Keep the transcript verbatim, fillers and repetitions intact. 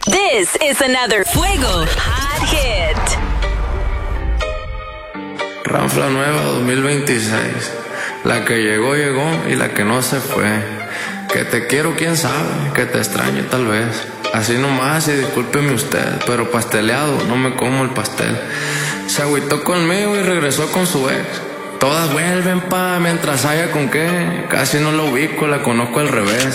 This is another Fuego Hot Hit. Ranfla nueva dos mil veintiséis. La que llegó, llegó y la que no se fue. Que te quiero, quién sabe, que te extraño tal vez. Así nomás y discúlpeme usted, pero pasteleado, no me como el pastel. Se agüitó conmigo y regresó con su ex. Todas vuelven pa' mientras haya con qué. Casi no la ubico, la conozco al revés.